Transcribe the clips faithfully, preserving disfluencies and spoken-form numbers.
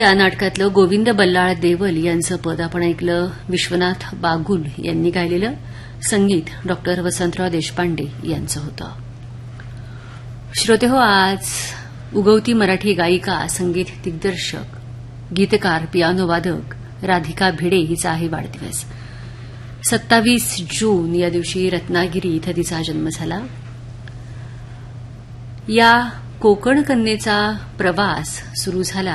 या नाटकातलं गोविंद बल्लाळ देवल यांचं पद आपण ऐकलं. विश्वनाथ बागुल यांनी गायलेलं संगीत डॉक्टर वसंतराव देशपांडे यांचं होतं. श्रोतेहो, आज उगवती मराठी गायिका, संगीत दिग्दर्शक, गीतकार, पियानो वादक राधिका भिडे हिचा आहे वाढदिवस. सत्तावीस जून या दिवशी रत्नागिरी इथं तिचा जन्म झाला. या कोकण कन्येचा प्रवास सुरू झाला.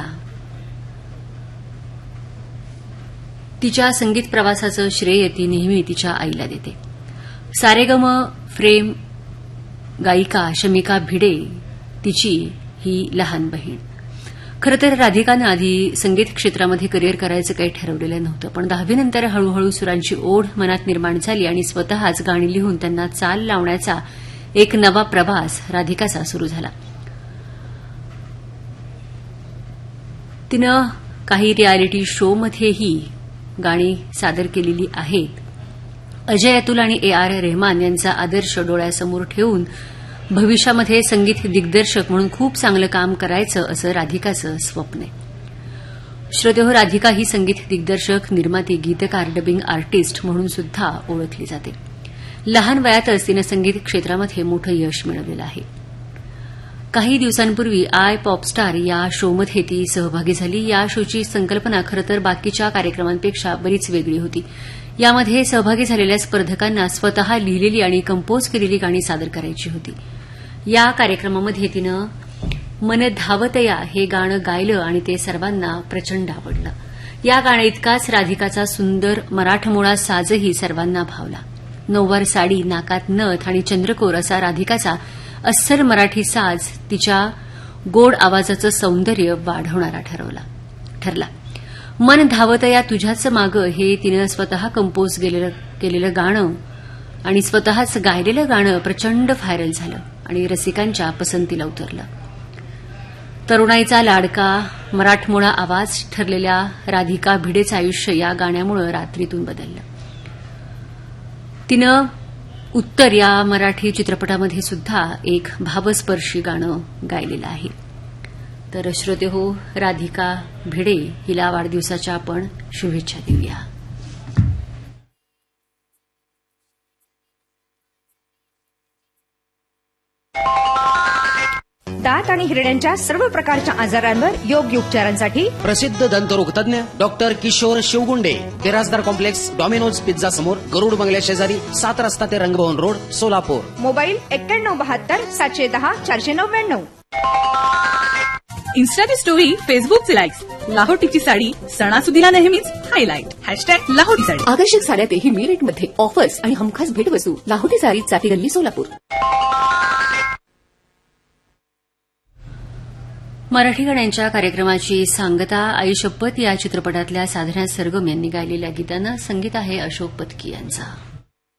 तिच्या संगीत प्रवासाचं श्रेय ती नेहमी तिच्या आईला देते. सारेगम फ्रेम गायिका शमिका भिडे तिची ही लहान बहीण. खरं तर राधिकानं आधी संगीत क्षेत्रामध्ये करिअर करायचं काही ठरवलेलं नव्हतं, पण दहावीनंतर हळूहळू सुरांची ओढ मनात निर्माण झाली आणि स्वतःच गाणी लिहून त्यांना चाल लावण्याचा एक नवा प्रवास राधिकाचा सुरू झाला. तिनं काही रियालिटी शोमध्येही गाणी सादर केलेली आहेत. अजय अतुल आणि ए आर रेहमान यांचा आदर्श डोळ्यासमोर ठेवून भविष्यामध्ये संगीत दिग्दर्शक म्हणून खूप चांगलं काम करायचं असं राधिकाचं स्वप्न आहे. श्रोतेहो, राधिका ही संगीत दिग्दर्शक, निर्माती, गीतकार, डबिंग आर्टिस्ट म्हणून सुद्धा ओळखली जाते. लहान वयातच तिनं संगीत क्षेत्रामध्ये मोठं यश मिळवलेलं आहे. काही दिवसांपूर्वी आय पॉपस्टार या शोमध्ये ती सहभागी झाली. या शोची संकल्पना खरं तर बाकीच्या कार्यक्रमांपेक्षा बरीच वेगळी होती. यामध्ये सहभागी झालेल्या स्पर्धकांना स्वतः लिहिलेली आणि कंपोज केलेली गाणी सादर करायची होती. या कार्यक्रमामध्ये तिनं मन धावतया हे गाणं गायलं आणि ते सर्वांना प्रचंड आवडलं. या गाण्याइतकाच राधिकाचा सुंदर मराठमोळा साजही सर्वांना भावला. नऊवार साडी, नाकात नथ आणि चंद्रकोर असा राधिकाचा अस्सल मराठी साज तिच्या गोड आवाजाचं सौंदर्य वाढवणारा ठरला. मन धावतया तुझ्याच मागं हे तिनं स्वतः कंपोज केलेलं गाणं आणि स्वतःच गायलेलं गाणं प्रचंड व्हायरल झालं आणि रसिकांच्या पसंतीला उतरलं. तरुणाईचा लाडका मराठमोळा आवाज ठरलेल्या राधिका भिडेचं आयुष्य या गाण्यामुळे रात्रीतून बदललं. तिनं उत्तर या मराठी चित्रपटामध्ये सुद्धा एक भावस्पर्शी गाणं गायलेलं आहे. तर श्रोतेहो, राधिका भिडे हिला वाढदिवसाच्या आपण शुभेच्छा देऊया. दात आणि हिरड्यांच्या सर्व प्रकारच्या आजारांवर योग्य उपचारांसाठी प्रसिद्ध दंतरोग तज्ञ doctor Kishore शिवगुंडे, Birajdar complex, Domino's pizza समोर, गरुड बंगल्या शेजारी, सात रस्ता ते रंगभवन रोड, सोलापूर. मोबाईल एक्क्याण्णव बहात्तर सातशे दहा चारशे नव्याण्णव. इन्स्टाची स्टोरी, फेसबुकचे लाईक्स, लाहोटीची साडी सणासुदीला नेहमीच हायलाईट. हॅशटॅग लाहोटी साडी. आकर्षक साड्यातही मी रेटमध्ये ऑफर्स आणि हमखास भेटवस्तू. लाहोटी साडी, चाटी गल्ली, सोलापूर. मराठी गाण्यांच्या कार्यक्रमाची सांगता आई शपथ या चित्रपटातल्या साधना सरगम यांनी गायलेल्या गीतानं. संगीत आहे अशोक पत्की यांचा.